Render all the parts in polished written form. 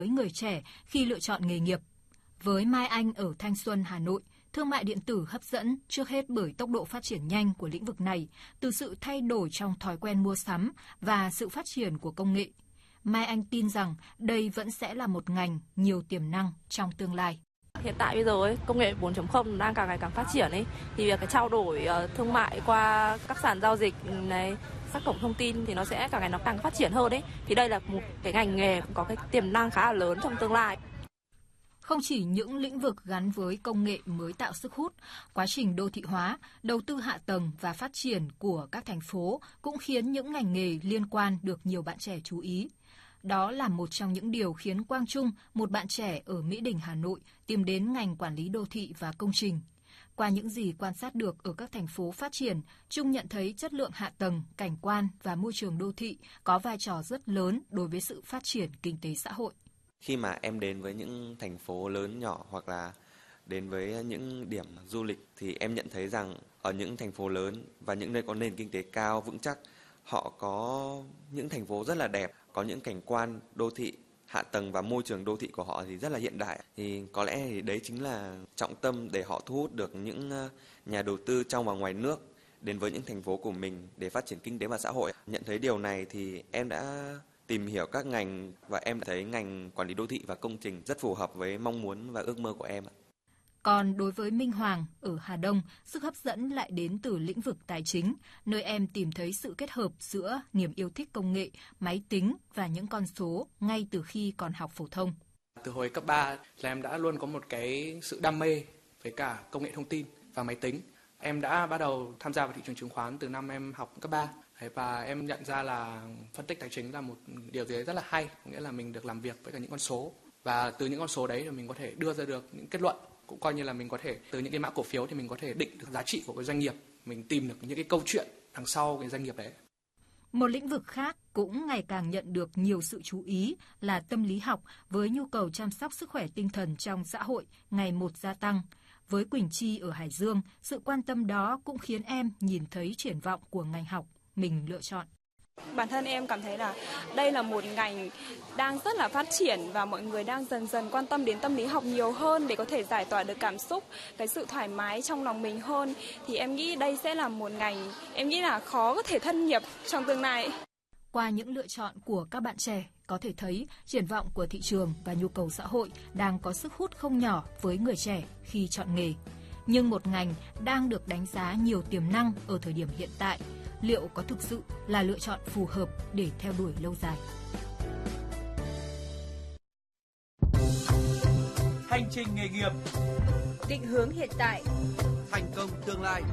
với người trẻ khi lựa chọn nghề nghiệp. Với Mai Anh ở Thanh Xuân, Hà Nội, thương mại điện tử hấp dẫn trước hết bởi tốc độ phát triển nhanh của lĩnh vực này, từ sự thay đổi trong thói quen mua sắm và sự phát triển của công nghệ. Mai Anh tin rằng đây vẫn sẽ là một ngành nhiều tiềm năng trong tương lai. Hiện tại bây giờ công nghệ 4.0 đang càng ngày càng phát triển thì việc cái trao đổi thương mại qua các sàn giao dịch này, các cổng thông tin thì nó sẽ càng ngày nó càng phát triển hơn Thì đây là một cái ngành nghề có cái tiềm năng khá là lớn trong tương lai. Không chỉ những lĩnh vực gắn với công nghệ mới tạo sức hút, quá trình đô thị hóa, đầu tư hạ tầng và phát triển của các thành phố cũng khiến những ngành nghề liên quan được nhiều bạn trẻ chú ý. Đó là một trong những điều khiến Quang Trung, một bạn trẻ ở Mỹ Đình, Hà Nội, tìm đến ngành quản lý đô thị và công trình. Qua những gì quan sát được ở các thành phố phát triển, Trung nhận thấy chất lượng hạ tầng, cảnh quan và môi trường đô thị có vai trò rất lớn đối với sự phát triển kinh tế xã hội. Khi mà em đến với những thành phố lớn nhỏ hoặc là đến với những điểm du lịch thì em nhận thấy rằng ở những thành phố lớn và những nơi có nền kinh tế cao vững chắc, họ có những thành phố rất là đẹp, có những cảnh quan đô thị, hạ tầng và môi trường đô thị của họ thì rất là hiện đại. Thì có lẽ thì đấy chính là trọng tâm để họ thu hút được những nhà đầu tư trong và ngoài nước đến với những thành phố của mình để phát triển kinh tế và xã hội. Nhận thấy điều này thì em đã tìm hiểu các ngành và em thấy ngành quản lý đô thị và công trình rất phù hợp với mong muốn và ước mơ của em. Còn đối với Minh Hoàng ở Hà Đông, sức hấp dẫn lại đến từ lĩnh vực tài chính, nơi em tìm thấy sự kết hợp giữa niềm yêu thích công nghệ, máy tính và những con số ngay từ khi còn học phổ thông. Từ hồi cấp 3 là em đã luôn có một cái sự đam mê với cả công nghệ thông tin và máy tính. Em đã bắt đầu tham gia vào thị trường chứng khoán từ năm em học cấp 3. Và em nhận ra là phân tích tài chính là một điều gì đấy rất là hay, nghĩa là mình được làm việc với cả những con số. Và từ những con số đấy thì mình có thể đưa ra được những kết luận, cũng coi như là mình có thể từ những cái mã cổ phiếu thì mình có thể định được giá trị của cái doanh nghiệp, mình tìm được những cái câu chuyện đằng sau cái doanh nghiệp đấy. Một lĩnh vực khác cũng ngày càng nhận được nhiều sự chú ý là tâm lý học, với nhu cầu chăm sóc sức khỏe tinh thần trong xã hội ngày một gia tăng. Với Quỳnh Chi ở Hải Dương, sự quan tâm đó cũng khiến em nhìn thấy triển vọng của ngành học mình lựa chọn. Bản thân em cảm thấy là đây là một ngành đang rất là phát triển và mọi người đang dần dần quan tâm đến tâm lý học nhiều hơn để có thể giải tỏa được cảm xúc, cái sự thoải mái trong lòng mình hơn. Thì em nghĩ đây sẽ là một ngành em nghĩ là khó có thể thất nghiệp trong tương lai. Qua những lựa chọn của các bạn trẻ, có thể thấy triển vọng của thị trường và nhu cầu xã hội đang có sức hút không nhỏ với người trẻ khi chọn nghề. Nhưng một ngành đang được đánh giá nhiều tiềm năng ở thời điểm hiện tại, liệu có thực sự là lựa chọn phù hợp để theo đuổi lâu dài? Hành trình nghề nghiệp, định hướng hiện tại, thành công tương lai.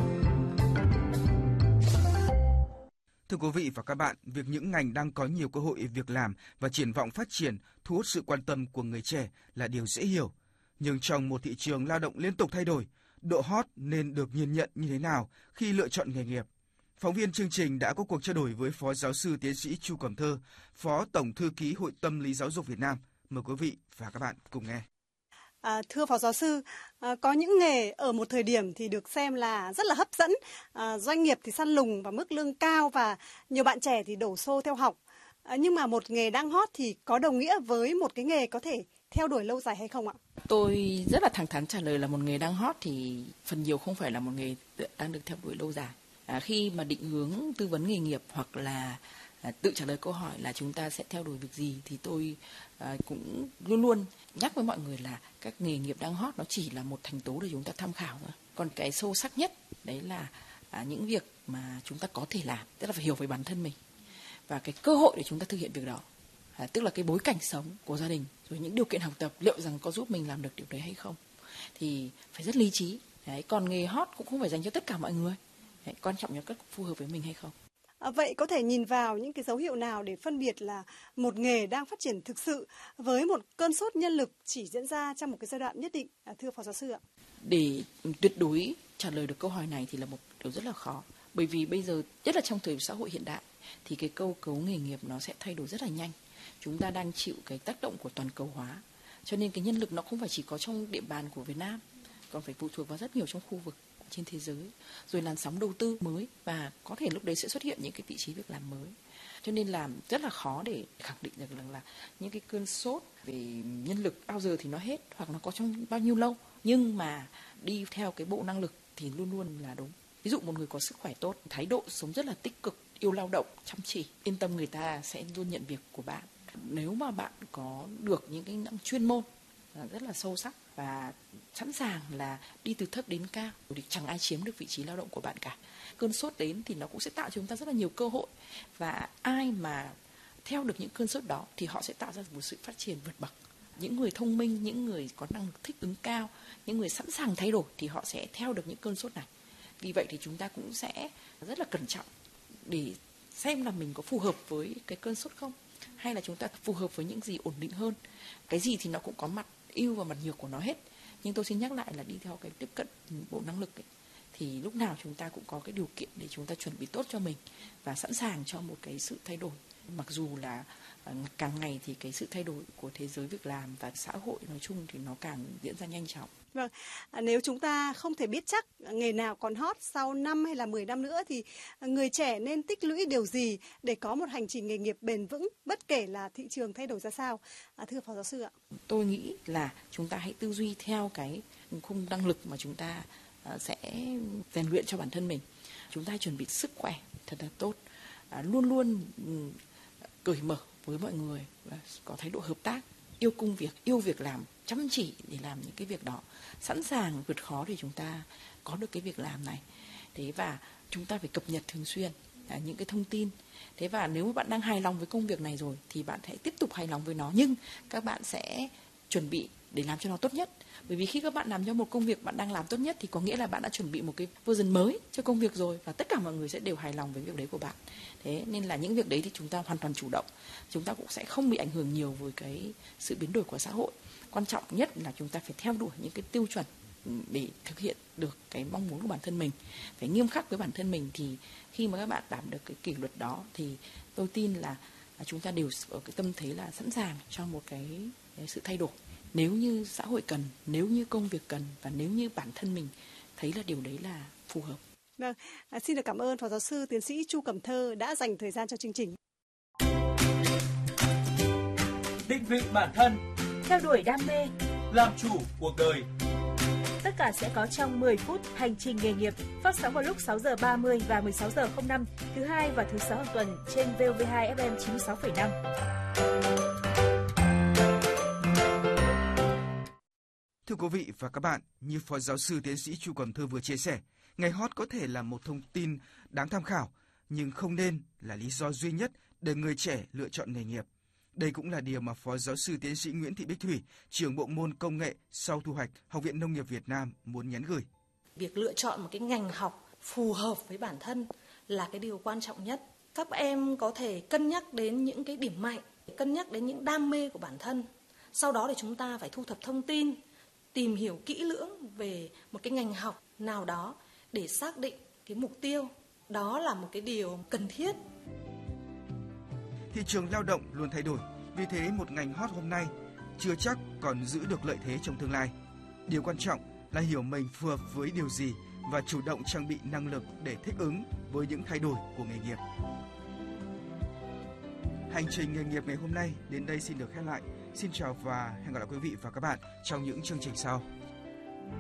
Thưa quý vị và các bạn, việc những ngành đang có nhiều cơ hội việc làm và triển vọng phát triển thu hút sự quan tâm của người trẻ là điều dễ hiểu. Nhưng trong một thị trường lao động liên tục thay đổi, độ hot nên được nhìn nhận như thế nào khi lựa chọn nghề nghiệp? Phóng viên chương trình đã có cuộc trao đổi với Phó Giáo sư Tiến sĩ Chu Cẩm Thơ, Phó Tổng Thư ký Hội Tâm lý Giáo dục Việt Nam. Mời quý vị và các bạn cùng nghe. Thưa Phó Giáo sư, có những nghề ở một thời điểm thì được xem là rất là hấp dẫn, doanh nghiệp thì săn lùng và mức lương cao và nhiều bạn trẻ thì đổ xô theo học. Nhưng mà một nghề đang hot thì có đồng nghĩa với một cái nghề có thể theo đuổi lâu dài hay không ạ? Tôi rất là thẳng thắn trả lời là một nghề đang hot thì phần nhiều không phải là một nghề đang được theo đuổi lâu dài. Khi mà định hướng tư vấn nghề nghiệp hoặc là tự trả lời câu hỏi là chúng ta sẽ theo đuổi việc gì thì tôi cũng luôn luôn nhắc với mọi người là các nghề nghiệp đang hot nó chỉ là một thành tố để chúng ta tham khảo thôi. Còn cái sâu sắc nhất đấy là những việc mà chúng ta có thể làm, tức là phải hiểu về bản thân mình và cái cơ hội để chúng ta thực hiện việc đó. Tức là cái bối cảnh sống của gia đình, rồi những điều kiện học tập liệu rằng có giúp mình làm được điều đấy hay không. Thì phải rất lý trí. Đấy, còn nghề hot cũng không phải dành cho tất cả mọi người. Đấy, quan trọng là có phù hợp với mình hay không. Vậy có thể nhìn vào những cái dấu hiệu nào để phân biệt là một nghề đang phát triển thực sự với một cơn sốt nhân lực chỉ diễn ra trong một cái giai đoạn nhất định, thưa Phó Giáo sư ạ? Để tuyệt đối trả lời được câu hỏi này thì là một điều rất là khó. Bởi vì bây giờ, nhất là trong thời xã hội hiện đại, thì cái cơ cấu nghề nghiệp nó sẽ thay đổi rất là nhanh. Chúng ta đang chịu cái tác động của toàn cầu hóa. Cho nên cái nhân lực nó không phải chỉ có trong địa bàn của Việt Nam, còn phải phụ thuộc vào rất nhiều trong khu vực trên thế giới, rồi làn sóng đầu tư mới, và có thể lúc đấy sẽ xuất hiện những cái vị trí việc làm mới. Cho nên là rất là khó để khẳng định được là những cái cơn sốt về nhân lực bao giờ thì nó hết, hoặc nó có trong bao nhiêu lâu. Nhưng mà đi theo cái bộ năng lực thì luôn luôn là đúng. Ví dụ một người có sức khỏe tốt, thái độ sống rất là tích cực, yêu lao động, chăm chỉ, yên tâm, người ta sẽ luôn nhận việc của bạn. Nếu mà bạn có được những cái chuyên môn rất là sâu sắc và sẵn sàng là đi từ thấp đến cao thì chẳng ai chiếm được vị trí lao động của bạn cả. Cơn sốt đến thì nó cũng sẽ tạo cho chúng ta rất là nhiều cơ hội, và ai mà theo được những cơn sốt đó thì họ sẽ tạo ra một sự phát triển vượt bậc. Những người thông minh, những người có năng lực thích ứng cao, những người sẵn sàng thay đổi thì họ sẽ theo được những cơn sốt này. Vì vậy thì chúng ta cũng sẽ rất là cẩn trọng để xem là mình có phù hợp với cái cơn sốt không, hay là chúng ta phù hợp với những gì ổn định hơn. Cái gì thì nó cũng có mặt ưu và mặt nhược của nó hết. Nhưng tôi xin nhắc lại là đi theo cái tiếp cận bộ năng lực ấy, thì lúc nào chúng ta cũng có cái điều kiện để chúng ta chuẩn bị tốt cho mình và sẵn sàng cho một cái sự thay đổi. Mặc dù là càng ngày thì cái sự thay đổi của thế giới việc làm và xã hội nói chung thì nó càng diễn ra nhanh chóng. Vâng, nếu chúng ta không thể biết chắc nghề nào còn hot sau 5 hay là 10 năm nữa thì người trẻ nên tích lũy điều gì để có một hành trình nghề nghiệp bền vững bất kể là thị trường thay đổi ra sao? Thưa Phó Giáo sư ạ. Tôi nghĩ là chúng ta hãy tư duy theo cái khung năng lực mà chúng ta sẽ rèn luyện cho bản thân mình. Chúng ta chuẩn bị sức khỏe thật là tốt, luôn luôn cởi mở với mọi người, và có thái độ hợp tác, yêu công việc, yêu việc làm, chăm chỉ để làm những cái việc đó, sẵn sàng vượt khó để chúng ta có được cái việc làm này. Thế và chúng ta phải cập nhật thường xuyên những cái thông tin. Thế và nếu mà bạn đang hài lòng với công việc này rồi thì bạn hãy tiếp tục hài lòng với nó, nhưng các bạn sẽ chuẩn bị để làm cho nó tốt nhất. Bởi vì khi các bạn làm cho một công việc bạn đang làm tốt nhất thì có nghĩa là bạn đã chuẩn bị một cái version mới cho công việc rồi, và tất cả mọi người sẽ đều hài lòng với việc đấy của bạn. Thế nên là những việc đấy thì chúng ta hoàn toàn chủ động. Chúng ta cũng sẽ không bị ảnh hưởng nhiều với cái sự biến đổi của xã hội. Quan trọng nhất là chúng ta phải theo đuổi những cái tiêu chuẩn để thực hiện được cái mong muốn của bản thân mình. Phải nghiêm khắc với bản thân mình, thì khi mà các bạn đảm được cái kỷ luật đó thì tôi tin là chúng ta đều ở cái tâm thế là sẵn sàng cho một cái sự thay đổi. Nếu như xã hội cần, nếu như công việc cần, và nếu như bản thân mình thấy là điều đấy là phù hợp. Vâng, xin được cảm ơn Phó Giáo sư Tiến sĩ Chu Cẩm Thơ đã dành thời gian cho chương trình. Định vị bản thân, theo đuổi đam mê, làm chủ cuộc đời. Tất cả sẽ có trong 10 phút hành trình nghề nghiệp, phát sóng vào lúc 6 giờ 30 và 16 giờ 05 thứ hai và thứ sáu hàng tuần trên VOV2 FM 96,5. Thưa quý vị và các bạn, như Phó Giáo sư Tiến sĩ Chu Cẩm Thơ vừa chia sẻ, ngày hot có thể là một thông tin đáng tham khảo, nhưng không nên là lý do duy nhất để người trẻ lựa chọn nghề nghiệp. Đây cũng là điều mà Phó Giáo sư Tiến sĩ Nguyễn Thị Bích Thủy, trưởng bộ môn công nghệ sau thu hoạch Học viện Nông nghiệp Việt Nam muốn nhắn gửi. Việc lựa chọn một cái ngành học phù hợp với bản thân là cái điều quan trọng nhất. Các em có thể cân nhắc đến những cái điểm mạnh, cân nhắc đến những đam mê của bản thân. Sau đó thì chúng ta phải thu thập thông tin, tìm hiểu kỹ lưỡng về một cái ngành học nào đó để xác định cái mục tiêu. Đó là một cái điều cần thiết. Thị trường lao động luôn thay đổi, vì thế một ngành hot hôm nay chưa chắc còn giữ được lợi thế trong tương lai. Điều quan trọng là hiểu mình phù hợp với điều gì và chủ động trang bị năng lực để thích ứng với những thay đổi của nghề nghiệp. Hành trình nghề nghiệp ngày hôm nay đến đây xin được khép lại. Xin chào và hẹn gặp lại quý vị và các bạn trong những chương trình sau.